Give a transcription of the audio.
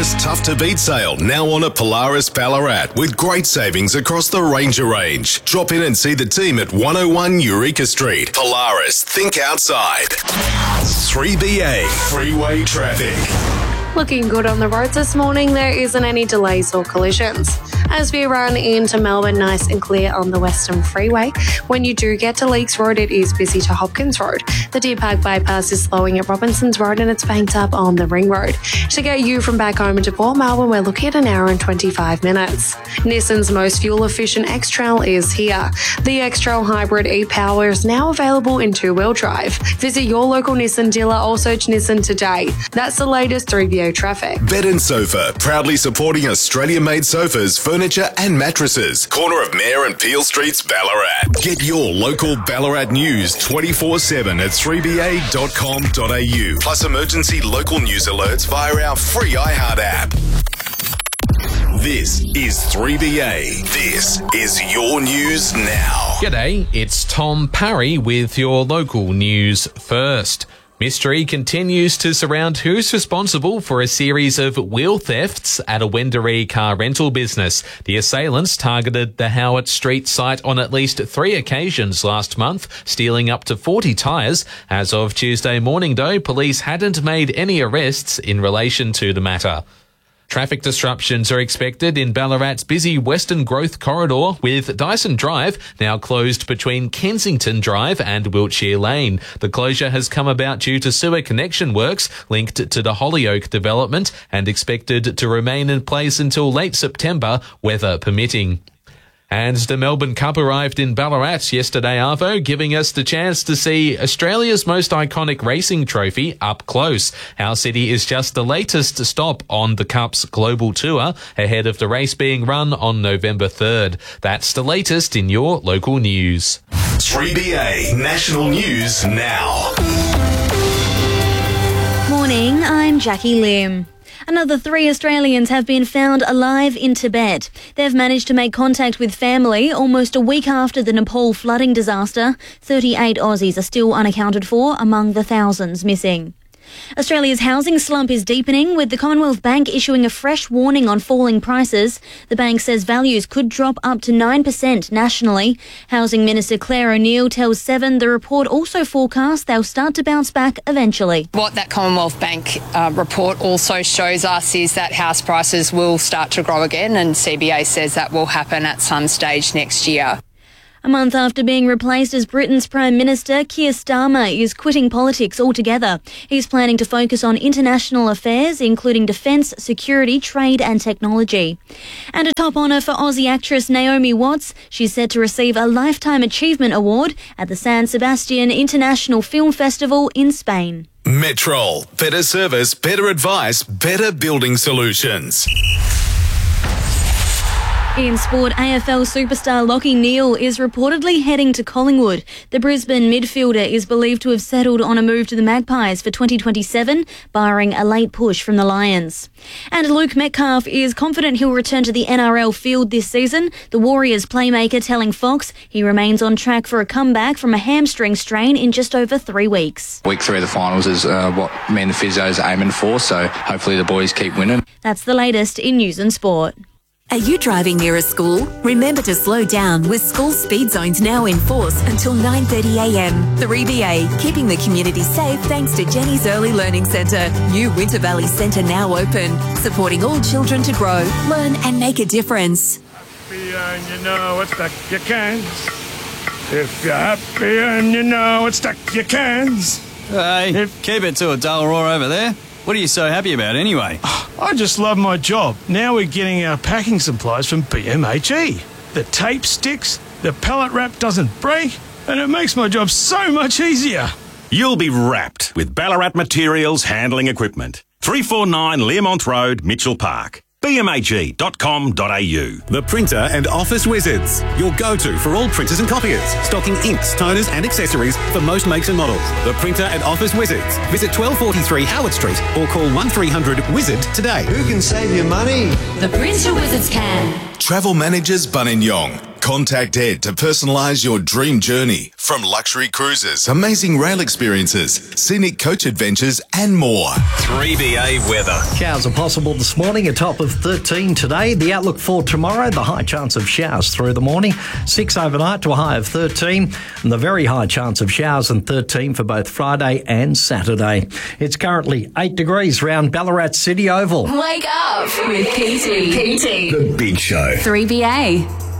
Polaris Tough to Beat sale now on at Polaris Ballarat with great savings across the Ranger range. Drop in and see the team at 101 Eureka Street. Polaris, think outside. 3BA Freeway Traffic. Looking good on the roads this morning. There isn't any delays or collisions. As we run into Melbourne, nice and clear on the Western Freeway. When you do get to Leakes Road, it is busy to Hopkins Road. The Deer Park bypass is slowing at Robinsons Road and it's banked up on the Ring Road. To get you from back home into Port Melbourne, we're looking at an hour and 25 minutes. Nissan's most fuel-efficient X-Trail is here. The X-Trail Hybrid e-Power is now available in two-wheel drive. Visit your local Nissan dealer or search Nissan today. That's the latest 3BO traffic. Bed and Sofa, proudly supporting Australian-made sofas, furniture and mattresses. Corner of Mayor and Peel Streets, Ballarat. Get your local Ballarat news 24/7 at 3ba.com.au. Plus emergency local news alerts via our free iHeart app. This is 3BA. This is your news now. G'day, it's Tom Parry with your local news first. Mystery continues to surround who's responsible for a series of wheel thefts at a Wendouree car rental business. The assailants targeted the Howard Street site on at least 3 occasions last month, stealing up to 40 tyres. As of Tuesday morning, though, police hadn't made any arrests in relation to the matter. Traffic disruptions are expected in Ballarat's busy Western Growth Corridor, with Dyson Drive now closed between Kensington Drive and Wiltshire Lane. The closure has come about due to sewer connection works linked to the Hollyoak development and expected to remain in place until late September, weather permitting. And the Melbourne Cup arrived in Ballarat yesterday, Arvo, giving us the chance to see Australia's most iconic racing trophy up close. Our city is just the latest stop on the Cup's global tour, ahead of the race being run on November 3rd. That's the latest in your local news. 3BA National News Now. Morning, I'm Jackie Lim. Another 3 Australians have been found alive in Tibet. They've managed to make contact with family almost a week after the Nepal flooding disaster. 38 Aussies are still unaccounted for among the thousands missing. Australia's housing slump is deepening, with the Commonwealth Bank issuing a fresh warning on falling prices. The bank says values could drop up to 9% nationally. Housing Minister Claire O'Neill tells Seven the report also forecasts they'll start to bounce back eventually. What that Commonwealth Bank report also shows us is that house prices will start to grow again, and CBA says that will happen at some stage next year. A month after being replaced as Britain's Prime Minister, Keir Starmer is quitting politics altogether. He's planning to focus on international affairs, including defence, security, trade and technology. And a top honour for Aussie actress Naomi Watts. She's set to receive a Lifetime Achievement Award at the San Sebastian International Film Festival in Spain. Metrol. Better service, better advice, better building solutions. In sport, AFL superstar Lachie Neale is reportedly heading to Collingwood. The Brisbane midfielder is believed to have settled on a move to the Magpies for 2027, barring a late push from the Lions. And Luke Metcalf is confident he'll return to the NRL field this season. The Warriors playmaker telling Fox he remains on track for a comeback from a hamstring strain in just over 3 weeks. Week 3 of the finals is what me and the physios are aiming for, so hopefully the boys keep winning. That's the latest in news and sport. Are you driving near a school? Remember to slow down with school speed zones now in force until 9:30am. 3BA, keeping the community safe thanks to Jenny's Early Learning Centre. New Winter Valley Centre now open, supporting all children to grow, learn and make a difference. Happy and you know it's stuck you can. If you're happy and you know it's stuck you can. Hey, keep it to a dull roar over there. What are you so happy about anyway? I just love my job. Now we're getting our packing supplies from BMHE. The tape sticks, the pallet wrap doesn't break, and it makes my job so much easier. You'll be wrapped with Ballarat Materials Handling Equipment. 349 Learmont Road, Mitchell Park. bmag.com.au. The Printer and Office Wizards, your go-to for all printers and copiers, stocking inks, toners and accessories for most makes and models. The Printer and Office Wizards. Visit 1243 Howard Street or call 1300-WIZARD today. Who can save you money? The Printer Wizards can. Travel Managers Buninyong. Contact Ed to personalise your dream journey. From luxury cruises, amazing rail experiences, scenic coach adventures and more. 3BA weather. Showers are possible this morning, a top of 13 today. The outlook for tomorrow, the high chance of showers through the morning, 6 overnight to a high of 13, and the very high chance of showers and 13 for both Friday and Saturday. It's currently 8 degrees round Ballarat City Oval. Wake up with PT. The Big Show. 3BA.